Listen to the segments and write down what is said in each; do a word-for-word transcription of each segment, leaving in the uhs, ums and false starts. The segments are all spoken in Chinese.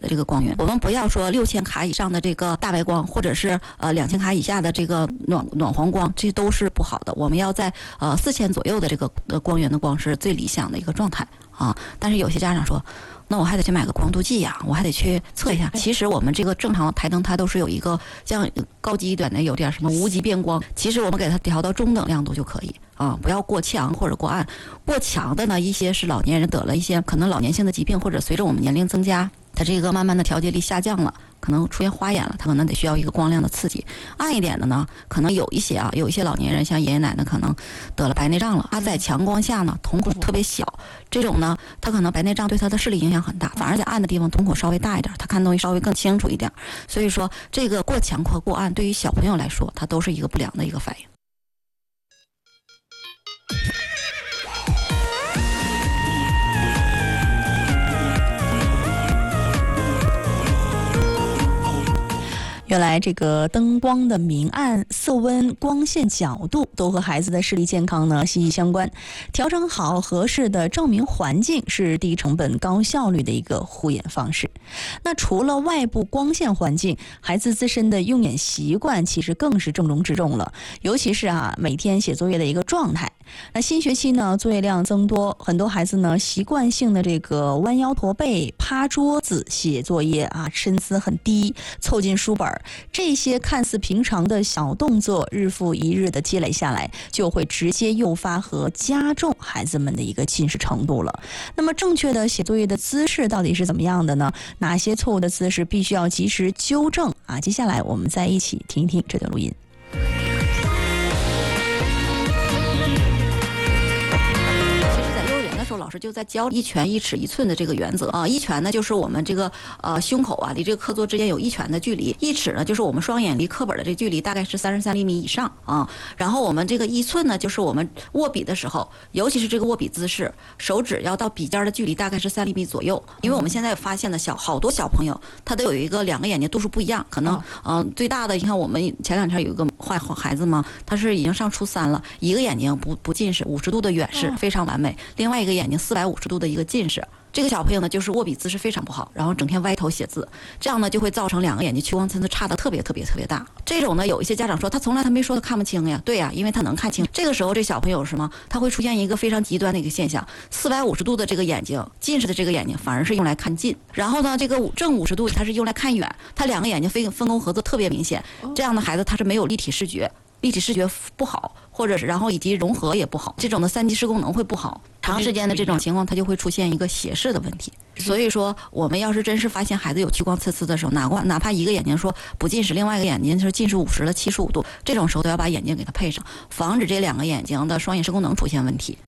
的这个光源。我们不要说六千卡以上的这个大白光，或者是呃两千卡以下的这个暖暖黄光，这都是不好的。我们要在呃四千左右的这个呃光源的光是最理想的一个状态啊。但是有些家长说，那我还得去买个光度计呀，我还得去测一下。其实我们这个正常台灯它都是有一个像高级一点的，有点什么无极变光，其实我们给它调到中等亮度就可以啊，不要过强或者过暗。过强的呢，一些是老年人得了一些可能老年性的疾病，或者随着我们年龄增加，它这个慢慢的调节力下降了，可能出现花眼了，它可能得需要一个光亮的刺激。暗一点的呢，可能有一些啊，有一些老年人像爷爷奶奶可能得了白内障了，他在强光下呢瞳孔特别小，这种呢他可能白内障对他的视力影响很大，反而在暗的地方瞳孔稍微大一点，他看东西稍微更清楚一点。所以说这个过强和过暗对于小朋友来说，它都是一个不良的一个反应。 原来这个灯光的明暗、色温、光线角度都和孩子的视力健康呢息息相关。调整好合适的照明环境是低成本高效率的一个护眼方式。那除了外部光线环境，孩子自身的用眼习惯其实更是重中之重了，尤其是啊每天写作业的一个状态。那新学期呢，作业量增多，很多孩子呢习惯性的这个弯腰驼背、趴桌子写作业啊，身姿很低，凑近书本，这些看似平常的小动作，日复一日的积累下来，就会直接诱发和加重孩子们的一个近视程度了。那么正确的写作业的姿势到底是怎么样的呢？哪些错误的姿势必须要及时纠正啊？接下来我们再一起听一听这段录音。 老师就在教一拳一尺一寸的这个原则啊，一拳呢就是我们这个呃胸口啊离这个课桌之间有一拳的距离，一尺呢就是我们双眼离课本的这距离大概是三十三厘米以上啊。然后我们这个一寸呢，就是我们握笔的时候，尤其是这个握笔姿势，手指要到笔尖的距离大概是三厘米左右。因为我们现在发现的小好多小朋友他都有一个两个眼睛度数不一样，可能嗯、呃、最大的你看我们前两天有一个坏孩子嘛，他是已经上初三了，一个眼睛不不近视，五十度的远视非常完美，另外一个眼睛四百五十度的一个近视。这个小朋友呢，就是握笔姿势非常不好，然后整天歪头写字，这样呢就会造成两个眼睛屈光参差差的特别特别特别大。这种呢，有一些家长说他从来他没说他看不清呀，对呀，因为他能看清。这个时候这小朋友什么，他会出现一个非常极端的一个现象，四百五十度的这个眼睛，近视的这个眼睛反而是用来看近，然后呢，这个正五十度它是用来看远，他两个眼睛分分工合作特别明显。这样的孩子他是没有立体视觉。立体视觉不好，或者是然后以及融合也不好，这种的三级视功能会不好，长时间的这种情况，它就会出现一个斜视的问题。所以说，我们要是真是发现孩子有屈光刺刺的时候，哪怕哪怕一个眼睛说不近视，另外一个眼睛是近视五十了七十五度，这种时候都要把眼镜给它配上，防止这两个眼睛的双眼视功能出现问题。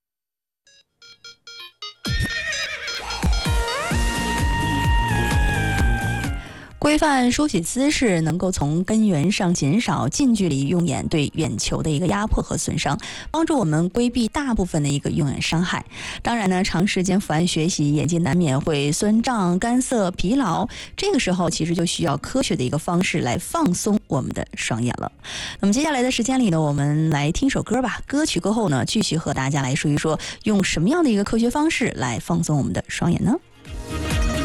规范书写姿势能够从根源上减少近距离用眼对眼球的一个压迫和损伤，帮助我们规避大部分的一个用眼伤害。当然呢，长时间伏案学习，眼睛难免会酸胀、干涩、疲劳，这个时候其实就需要科学的一个方式来放松我们的双眼了。那么接下来的时间里呢，我们来听首歌吧。歌曲过后呢，继续和大家来说一说用什么样的一个科学方式来放松我们的双眼呢？